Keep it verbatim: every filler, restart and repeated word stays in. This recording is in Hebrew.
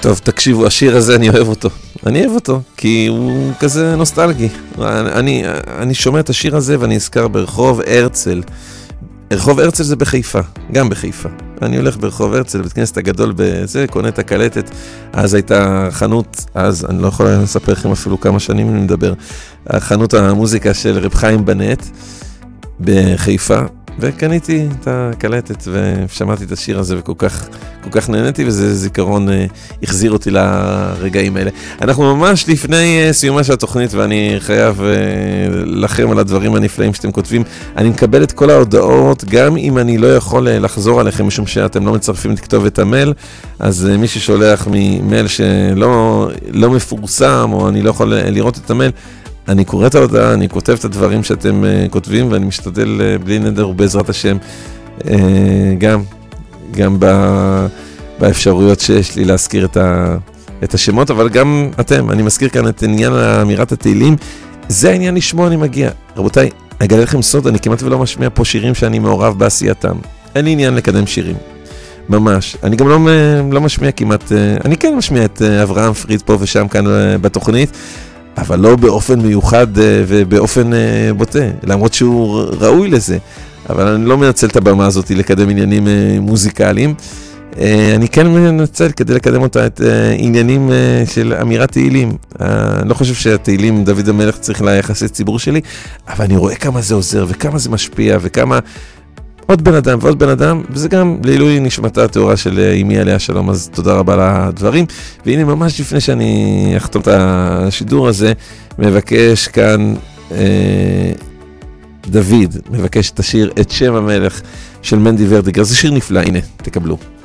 טוב, תקשיבו, השיר הזה אני אוהב אותו. אני אוהב אותו, כי הוא כזה נוסטלגי. אני, אני שומע את השיר הזה ואני אזכר ברחוב הרצל. רחוב הרצל זה בחיפה, גם בחיפה. אני הולך ברחוב הרצל, בית כנסת הגדול בזה, קונה את הקלטת. אז הייתה חנות, אז אני לא יכול לספר לכם אפילו כמה שנים אני מדבר. החנות המוזיקה של רב חיים בנט בחיפה. וקניתי את הקלטת ושמעתי את השיר הזה וכל כך, כל כך נהניתי, וזה זיכרון אה, החזיר אותי לרגעים האלה. אנחנו ממש לפני אה, סיומה של התוכנית, ואני חייב אה, לכם על הדברים הנפלאים שאתם כותבים. אני מקבל את כל ההודעות, גם אם אני לא יכול אה, לחזור עליכם, משום שאתם לא מצרפים לכתוב את המייל, אז אה, מי ששולח ממייל שלא לא מפורסם, או אני לא יכול אה, לראות את המייל, אני קורא את ההודעה, אני כותב את הדברים שאתם uh, כותבים, ואני משתדל uh, בלי נדר ובעזרת השם, uh, גם, גם ב, באפשרויות שיש לי להזכיר את, ה, את השמות, אבל גם אתם, אני מזכיר כאן את עניין אמירת התהילים, זה העניין לשמוע אני מגיע. רבותיי, אגלה לכם סוד, אני כמעט ולא משמיע פה שירים שאני מעורב בעשייתם. אין לי עניין לקדם שירים. ממש. אני גם לא, לא משמיע כמעט, אני כן משמיע את אברהם פריד פה ושם כאן בתוכנית, אבל לא באופן מיוחד ובאופן בוטה, למרות שהוא ראוי לזה. אבל אני לא מנצל את הבמה הזאת לקדם עניינים מוזיקליים. אני כן מנצל כדי לקדם אותה את עניינים של אמירת תהילים. אני לא חושב שהתהילים דוד המלך צריך ליחסי ציבור שלי, אבל אני רואה כמה זה עוזר וכמה זה משפיע וכמה עוד בן אדם ועוד בן אדם, וזה גם לעילוי נשמתה התאורה של אמי עליה שלום, אז תודה רבה לדברים. והנה ממש לפני שאני אחתום את השידור הזה, מבקש כאן אה, דוד, מבקש את השיר את שם המלך של מנדי ורדיגר, זה שיר נפלא, הנה, תקבלו.